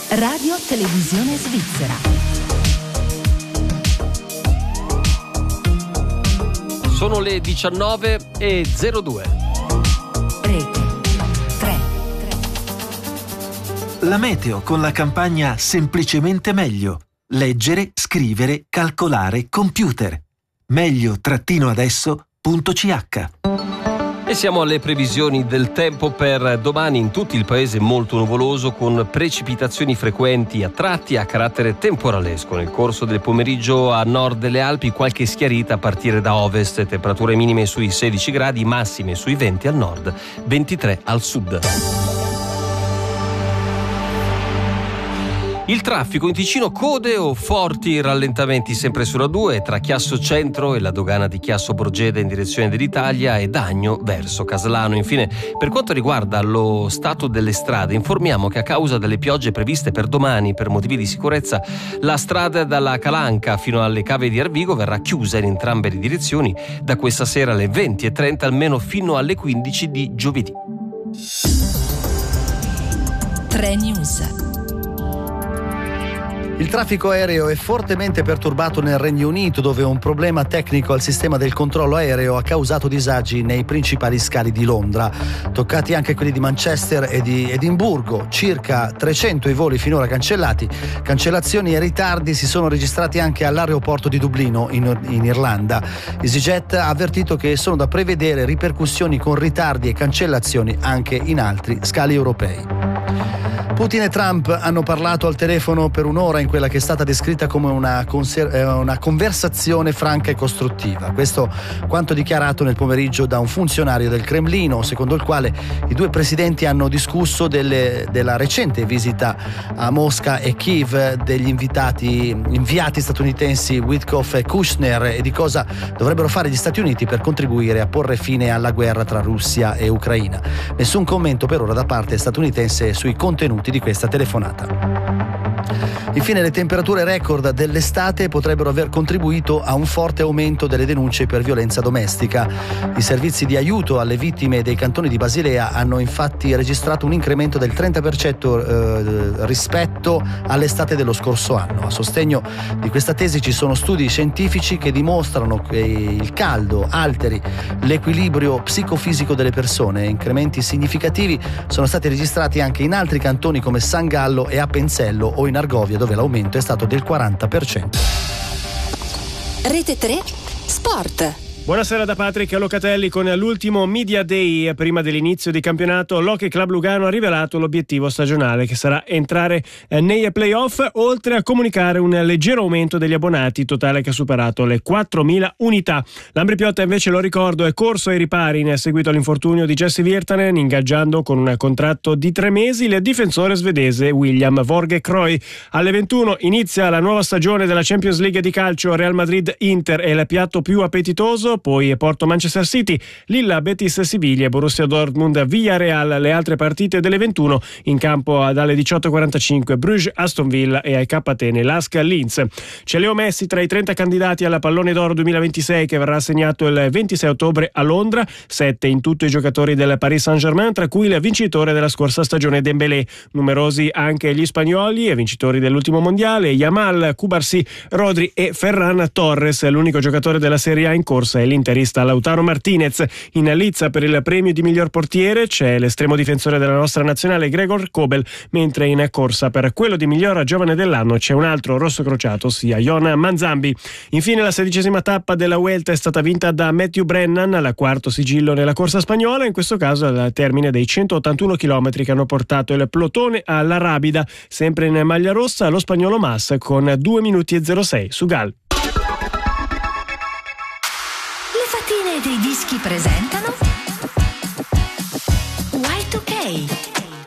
Radio Televisione Svizzera. Sono le 19:02. Rete 3. La meteo con la campagna Semplicemente meglio. Leggere, scrivere, calcolare, computer. meglio-adesso.ch. E siamo alle previsioni del tempo per domani. In tutto il paese molto nuvoloso, con precipitazioni frequenti a tratti a carattere temporalesco. Nel corso del pomeriggio a nord delle Alpi qualche schiarita a partire da ovest, temperature minime sui 16 gradi, massime sui 20 al nord, 23 al sud. Il traffico in Ticino, code o forti rallentamenti sempre sulla 2 tra Chiasso Centro e la dogana di Chiasso Borgede in direzione dell'Italia e Dagno verso Caslano. Infine, per quanto riguarda lo stato delle strade, informiamo che a causa delle piogge previste per domani per motivi di sicurezza, la strada dalla Calanca fino alle Cave di Arvigo verrà chiusa in entrambe le direzioni da questa sera alle 20:30 almeno fino alle 15 di giovedì. 3 News. Il traffico aereo è fortemente perturbato nel Regno Unito, dove un problema tecnico al sistema del controllo aereo ha causato disagi nei principali scali di Londra. Toccati anche quelli di Manchester e di Edimburgo. Circa 300 i voli finora cancellati. Cancellazioni e ritardi si sono registrati anche all'aeroporto di Dublino, in Irlanda. EasyJet ha avvertito che sono da prevedere ripercussioni con ritardi e cancellazioni anche in altri scali europei. Putin e Trump hanno parlato al telefono per un'ora in quella che è stata descritta come una conversazione franca e costruttiva. Questo quanto dichiarato nel pomeriggio da un funzionario del Cremlino, secondo il quale i due presidenti hanno discusso della recente visita a Mosca e Kiev degli inviati statunitensi Witkoff e Kushner e di cosa dovrebbero fare gli Stati Uniti per contribuire a porre fine alla guerra tra Russia e Ucraina. Nessun commento per ora da parte statunitense sui contenuti di questa telefonata. Infine, le temperature record dell'estate potrebbero aver contribuito a un forte aumento delle denunce per violenza domestica. I servizi di aiuto alle vittime dei cantoni di Basilea hanno infatti registrato un incremento del 30% rispetto all'estate dello scorso anno. A sostegno di questa tesi ci sono studi scientifici che dimostrano che il caldo alteri l'equilibrio psicofisico delle persone. Incrementi significativi sono stati registrati anche in altri cantoni come San Gallo e Appenzello o in Argovia, dove l'aumento è stato del 40%. Rete 3 Sport. Buonasera da Patrick Locatelli. Con l'ultimo Media Day prima dell'inizio di campionato, l'Hockey Club Lugano ha rivelato l'obiettivo stagionale, che sarà entrare nei playoff, oltre a comunicare un leggero aumento degli abbonati, totale che ha superato le 4.000 unità. L'Ambri Piotta, invece, lo ricordo, è corso ai ripari in seguito all'infortunio di Jesse Virtanen, ingaggiando con un contratto di 3 mesi il difensore svedese William Vorge-Kroy. Alle 21 inizia la nuova stagione della Champions League di calcio. Real Madrid-Inter è il piatto più appetitoso, poi Porto Manchester City, Lilla Betis Siviglia, Borussia Dortmund Villarreal. Le altre partite delle 21 in campo dalle 18:45 Bruges Aston Villa e AEK Atene Lask Linz. C'è Leo Messi tra i 30 candidati alla Pallone d'Oro 2026, che verrà assegnato il 26 ottobre a Londra. 7 in tutto i giocatori del Paris Saint-Germain, tra cui il vincitore della scorsa stagione Dembélé. Numerosi anche gli spagnoli e vincitori dell'ultimo mondiale: Yamal, Cubarsí, Rodri e Ferran Torres. L'unico giocatore della Serie A in corsa è l'interista Lautaro Martinez. In lizza per il premio di miglior portiere c'è l'estremo difensore della nostra nazionale Gregor Kobel, mentre in corsa per quello di miglior giovane dell'anno c'è un altro rosso crociato, ossia Ion Manzambi. Infine, la 16ª tappa della Vuelta è stata vinta da Matthew Brennan, al quarto sigillo nella corsa spagnola, in questo caso al termine dei 181 km che hanno portato il pelotone alla Rabida. Sempre in maglia rossa lo spagnolo Mas con 2 minuti e 06 su Gal. Dei dischi presentano Y2K.